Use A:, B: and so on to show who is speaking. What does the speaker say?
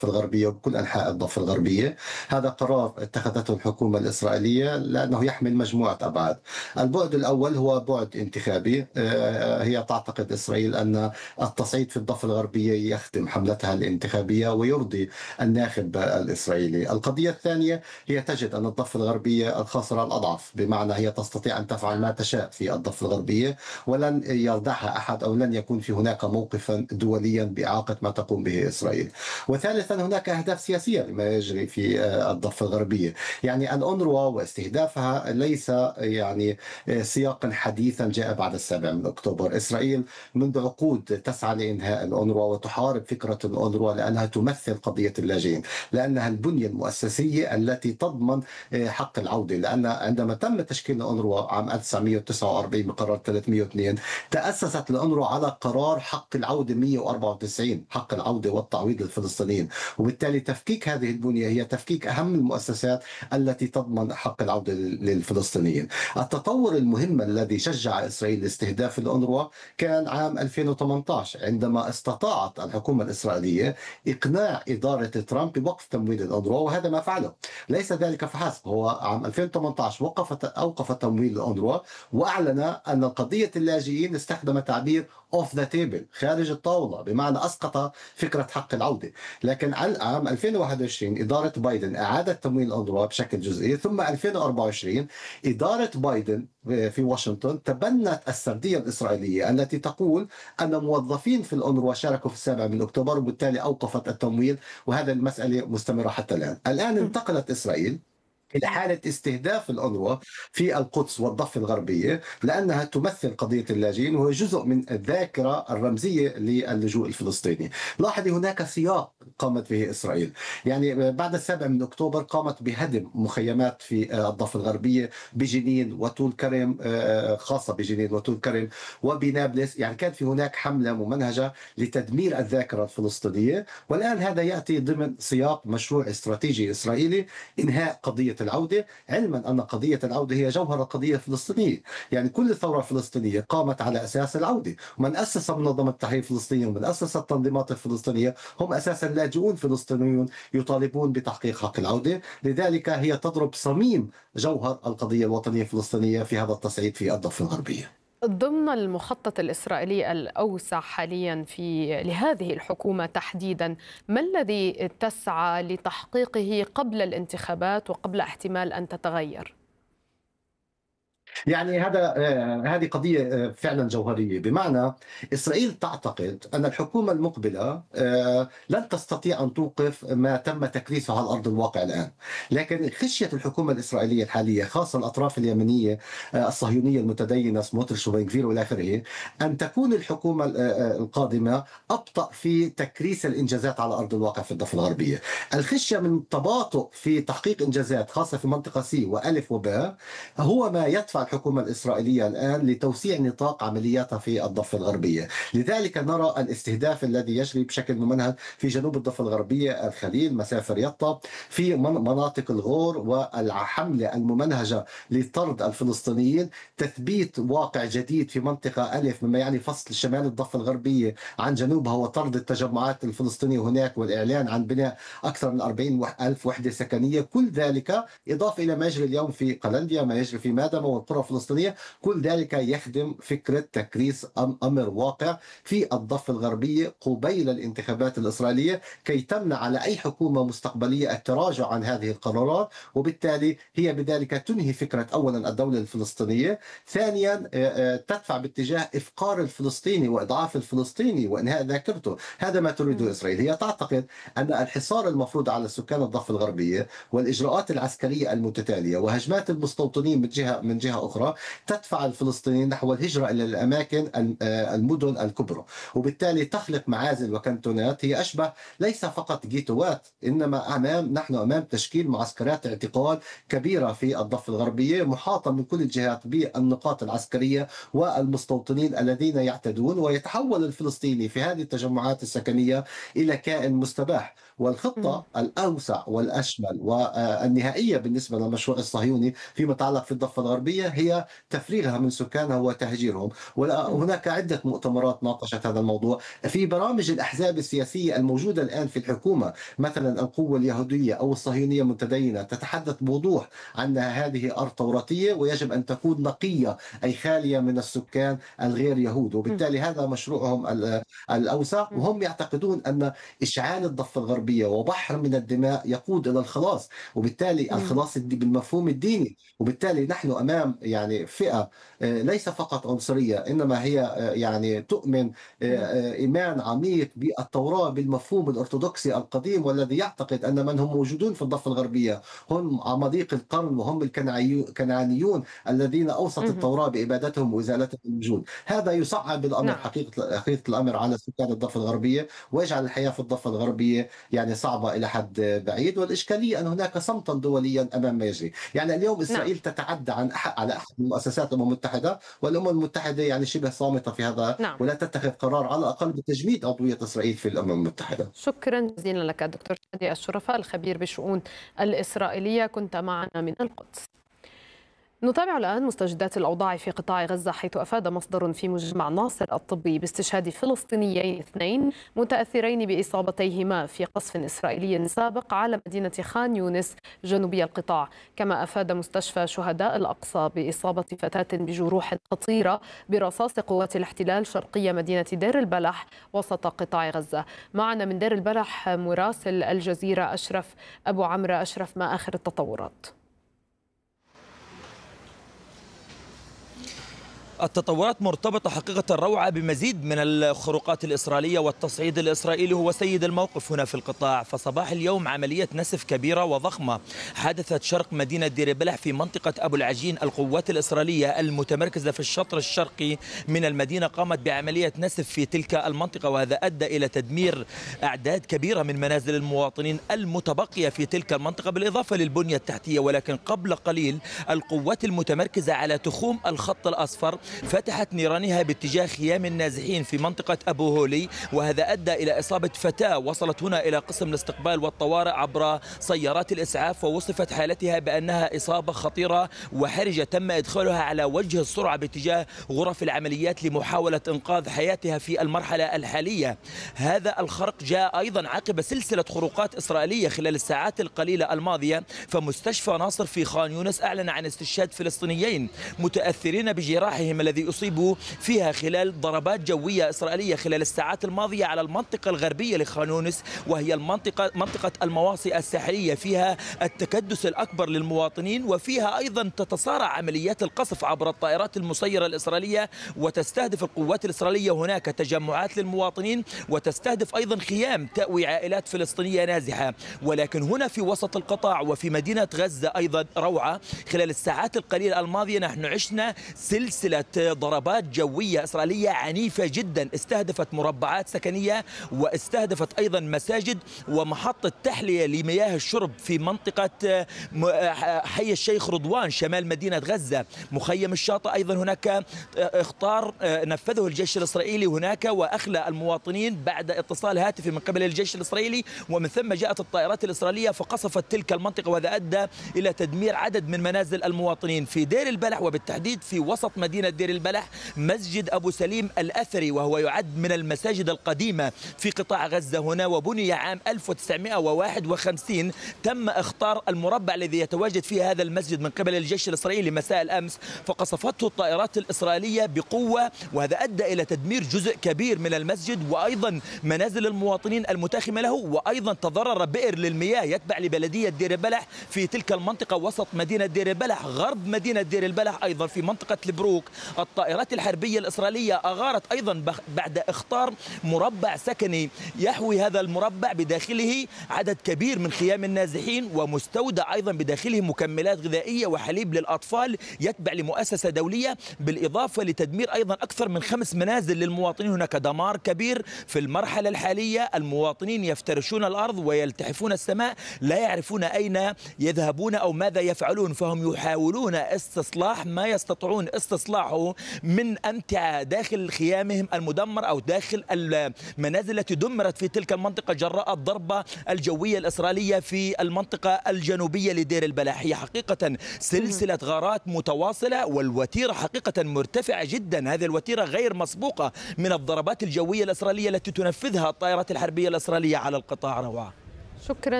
A: الغربية وبكل أنحاء الضفة الغربية. هذا قرار اتخذته الحكومة الإسرائيلية لأنه يحمل مجموعة أبعاد. البعد الأول هو بعد انتخابي. هي تعتقد إسرائيل أن التصعيد في الضفة الغربية يخدم حملتها الانتخابية ويرضي الناخب الإسرائيلي. القضية الثانية هي تجد أن الضفة الغربية الخاسرة الأضعف، بمعنى هي تستطيع أن تفعل ما تشاء في الضفة الغربية ولن يردعها أحد، أو لن يكون في هناك موقفا دوليا بإعاقة ما تقوم به إسرائيل. وثالثا هناك أهداف سياسية لما يجري في الضفة الغربية. يعني الأونروا واستهدافها ليس يعني سياقا حديثا جاء بعد 7 من أكتوبر. إسرائيل منذ عقود تسعى لإنهاء الأونروا وتحارب فكرة الأونروا لأنها تمثل قضية اللاجئين، لأنها البنية المؤسسية التي تضمن حق العودة. لأن عندما تم تشكيل الأونروا عام 1949 بقرار 302 تأسست الأونروا على قرار حق العودة 194، حق العودة والتعويض للفلسطينيين. وبالتالي تفكيك هذه البنية هي تفكيك أهم المؤسسات التي تضمن حق العودة للفلسطينيين. التطور المهم الذي شجع إسرائيل لاستهداف الأونروا كان عام 2018 عندما استطاعت الحكومة الإسرائيلية إقناع إدارة ترامب بوقف تمويل الأونروا، وهذا ما فعله. ليس ذلك فحسب، هو عام 2018 أوقف تمويل الأونروا وأعلن أن قضية اللاجئين استخدم تعبير اوف ذا تيبل، خارج الطاولة، بمعنى أسقط فكرة حق العودة. لكن عام 2021 إدارة بايدن أعادت تمويل الأونروا بشكل جزئي، ثم 2024 إدارة بايدن في واشنطن تبنت السردية الإسرائيلية التي تقول أن موظفين في الأونروا شاركوا في 7 من أكتوبر، وبالتالي أوقفت التمويل. وهذا المسألة مستمرة حتى الآن. الآن
B: مم.
A: انتقلت إسرائيل إلى حالة استهداف الأونروا في القدس والضفة الغربية لأنها تمثل قضية اللاجئين وهي جزء من الذاكرة الرمزية للجوء الفلسطيني. لاحظي هناك سياق قامت به إسرائيل. يعني بعد 7 من أكتوبر قامت بهدم مخيمات في الضفة الغربية بجنين وطول كرم، خاصة بجنين وطول كرم وبنابلس. يعني كان في هناك حملة ممنهجة لتدمير الذاكرة الفلسطينية، والآن هذا يأتي ضمن سياق مشروع استراتيجي إسرائيلي إنهاء قضية العودة، علما أن قضية العودة هي جوهر القضية الفلسطينية. يعني كل ثورة فلسطينية قامت على أساس العودة. من أسس منظمة التحرير الفلسطينية ومن أسس التنظيمات الفلسطينية هم أساسا لاجئون فلسطينيون يطالبون بتحقيق حق العودة. لذلك هي تضرب صميم جوهر القضية الوطنية الفلسطينية في هذا التصعيد في الضفة الغربية.
B: ضمن المخطط الإسرائيلي الأوسع حاليا لهذه الحكومة تحديدا، ما الذي تسعى لتحقيقه قبل الانتخابات وقبل احتمال أن تتغير؟
A: يعني هذه قضية فعلا جوهرية. بمعنى إسرائيل تعتقد أن الحكومة المقبلة لن تستطيع أن توقف ما تم تكريسه على أرض الواقع الآن. لكن خشية الحكومة الإسرائيلية الحالية، خاصة الأطراف اليمنية الصهيونية المتدينة سموتريتش وبن غفير وإلى آخره، أن تكون الحكومة القادمة أبطأ في تكريس الإنجازات على أرض الواقع في الضفة الغربية. الخشية من تباطؤ في تحقيق إنجازات خاصة في منطقة سي وألف وباء هو ما يدفع الحكومة الإسرائيلية الآن لتوسيع نطاق عملياتها في الضفة الغربية. لذلك نرى الاستهداف الذي يجري بشكل ممنهج في جنوب الضفة الغربية، الخليل، مسافر يطا، في مناطق الغور، والحملة الممنهجة لطرد الفلسطينيين، تثبيت واقع جديد في منطقة ألف مما يعني فصل شمال الضفة الغربية عن جنوبها وطرد التجمعات الفلسطينية هناك والإعلان عن بناء أكثر من 40 ألف وحدة سكنية. كل ذلك إضافة إلى ما يجري اليوم في قلنديا، ما يجري في مادمة والقرى الفلسطينية، كل ذلك يخدم فكرة تكريس أمر واقع في الضفة الغربية قبيل الانتخابات الإسرائيلية، كي تمنع على أي حكومة مستقبلية التراجع عن هذه القرارات. وبالتالي هي بذلك تنهي فكرة أولا الدولة الفلسطينية، ثانيا تدفع باتجاه إفقار الفلسطيني وإضعاف الفلسطيني وإنهاء ذاكرته. هذا ما تريده إسرائيل. هي تعتقد أن الحصار المفروض على سكان الضفة الغربية والإجراءات العسكرية المتتالية وهجمات المستوطنين من جهة أخرى تدفع الفلسطينيين نحو الهجرة إلى الأماكن المدن الكبرى، وبالتالي تخلق معازل وكنتونات هي أشبه ليس فقط جيتوات، إنما نحن أمام تشكيل معسكرات اعتقال كبيرة في الضفة الغربية محاطة من كل الجهات بالنقاط العسكرية والمستوطنين الذين يعتدون، ويتحول الفلسطيني في هذه التجمعات السكنية إلى كائن مستباح.
B: مم.
A: والخطة الأوسع والأشمل والنهائية بالنسبة للمشروع الصهيوني فيما يتعلق في الضفة الغربية هي تفريغها من سكانها وتهجيرهم. وهناك عدة مؤتمرات ناقشت هذا الموضوع في برامج الأحزاب السياسية الموجودة الآن في الحكومة. مثلا القوة اليهودية أو الصهيونية المتدينة تتحدث بوضوح عن هذه أرض توراتية ويجب أن تكون نقية، أي خالية من السكان الغير يهود، وبالتالي هذا مشروعهم الأوسع. وهم يعتقدون أن إشعال الضفة الغربية وبحر من الدماء يقود إلى الخلاص، وبالتالي الخلاص بالمفهوم الديني. وبالتالي نحن أمام يعني فئة ليس فقط عنصرية، إنما هي يعني تؤمن إيمان عميق بالتوراة بالمفهوم الأرثوذكسي القديم، والذي يعتقد أن من هم موجودون في الضفة الغربية هم عماليق القرن وهم الكنعانيون الذين أوصت التوراة بإبادتهم وإزالتهم من الوجود. هذا يصعب الأمر
B: نعم.
A: حقيقة الأمر على سكان الضفة الغربية، ويجعل الحياة في الضفة الغربية يعني صعبة إلى حد بعيد. والإشكالية أن هناك صمتا دوليا أمام ما يجري. يعني اليوم
B: نعم.
A: إسرائيل تتعدى على أحد مؤسسات الأمم المتحدة، والأمم المتحدة يعني شبه صامتة في هذا،
B: نعم.
A: ولا تتخذ قرار على الأقل بتجميد عضوية إسرائيل في الأمم المتحدة.
B: شكرا جزيلا لك دكتور شادي الشرفاء، الخبير بالشؤون الإسرائيلية، كنت معنا من القدس. نتابع الآن مستجدات الأوضاع في قطاع غزة، حيث أفاد مصدر في مجمع ناصر الطبي باستشهاد فلسطينيين 2 متأثرين بإصابتيهما في قصف إسرائيلي سابق على مدينة خان يونس جنوبي القطاع. كما أفاد مستشفى شهداء الأقصى بإصابة فتاة بجروح خطيرة برصاص قوات الاحتلال شرقية مدينة دير البلح وسط قطاع غزة. معنا من دير البلح مراسل الجزيرة أشرف أبو عمرو. أشرف، ما آخر التطورات؟
C: التطورات مرتبطة حقيقة الروعة بمزيد من الخروقات الإسرائيلية والتصعيد الإسرائيلي هو سيد الموقف هنا في القطاع. فصباح اليوم عملية نسف كبيرة وضخمة حدثت شرق مدينة دير البلح في منطقة أبو العجين. القوات الإسرائيلية المتمركزة في الشطر الشرقي من المدينة قامت بعملية نسف في تلك المنطقة، وهذا أدى إلى تدمير أعداد كبيرة من منازل المواطنين المتبقية في تلك المنطقة بالإضافة للبنية التحتية. ولكن قبل قليل القوات المتمركزة على تخوم الخط الأصفر فتحت نيرانها باتجاه خيام النازحين في منطقة أبو هولي، وهذا أدى إلى إصابة فتاة وصلت هنا إلى قسم الاستقبال والطوارئ عبر سيارات الإسعاف، ووصفت حالتها بأنها إصابة خطيرة وحرجة تم إدخالها على وجه السرعة باتجاه غرف العمليات لمحاولة إنقاذ حياتها في المرحلة الحالية. هذا الخرق جاء أيضا عقب سلسلة خروقات إسرائيلية خلال الساعات القليلة الماضية. فمستشفى ناصر في خان يونس أعلن عن استشهاد فلسطينيين متأثرين بجراحهم الذي أصيبوا فيها خلال ضربات جوية إسرائيلية خلال الساعات الماضية على المنطقة الغربية لخان يونس، وهي منطقة المواصي الساحلية. فيها التكدس الأكبر للمواطنين، وفيها أيضا تتصارع عمليات القصف عبر الطائرات المسيرة الإسرائيلية، وتستهدف القوات الإسرائيلية هناك تجمعات للمواطنين، وتستهدف أيضا خيام تأوي عائلات فلسطينية نازحة. ولكن هنا في وسط القطاع وفي مدينة غزة أيضا روعة، خلال الساعات القليلة الماضية نحن عشنا سلسلة ضربات جوية إسرائيلية عنيفة جدا استهدفت مربعات سكنية، واستهدفت أيضا مساجد ومحطة تحلية لمياه الشرب في منطقة حي الشيخ رضوان شمال مدينة غزة. مخيم الشاطئ أيضا هناك اخطار نفذه الجيش الإسرائيلي هناك، وأخلى المواطنين بعد اتصال هاتفي من قبل الجيش الإسرائيلي، ومن ثم جاءت الطائرات الإسرائيلية فقصفت تلك المنطقة، وهذا أدى إلى تدمير عدد من منازل المواطنين في دير البلح، وبالتحديد في وسط مدينة دير البلح مسجد أبو سليم الأثري، وهو يعد من المساجد القديمة في قطاع غزة هنا، وبني عام 1951. تم اختار المربع الذي يتواجد فيه هذا المسجد من قبل الجيش الإسرائيلي مساء الأمس، فقصفته الطائرات الإسرائيلية بقوة، وهذا أدى إلى تدمير جزء كبير من المسجد وأيضا منازل المواطنين المتاخمة له، وأيضا تضرر بئر للمياه يتبع لبلدية دير البلح في تلك المنطقة وسط مدينة دير البلح. غرب مدينة دير البلح أيضا في منطقة البروك الطائرات الحربية الإسرائيلية أغارت أيضا بعد اختار مربع سكني يحوي هذا المربع بداخله عدد كبير من خيام النازحين، ومستودع أيضا بداخله مكملات غذائية وحليب للأطفال يتبع لمؤسسة دولية، بالإضافة لتدمير أيضا أكثر من 5 منازل للمواطنين. هناك دمار كبير في المرحلة الحالية، المواطنين يفترشون الأرض ويلتحفون السماء، لا يعرفون أين يذهبون أو ماذا يفعلون، فهم يحاولون استصلاح ما يستطيعون استصلاحه أصبحوا من أمتعة داخل خيامهم المدمر أو داخل المنازل التي دمرت في تلك المنطقة جراء الضربة الجوية الإسرائيلية في المنطقة الجنوبية لدير البلح. هي حقيقة سلسلة غارات متواصلة، والوتيرة حقيقة مرتفعة جدا. هذه الوتيرة غير مسبوقة من الضربات الجوية الإسرائيلية التي تنفذها الطائرات الحربية الإسرائيلية على القطاع. روعة.
B: شكرا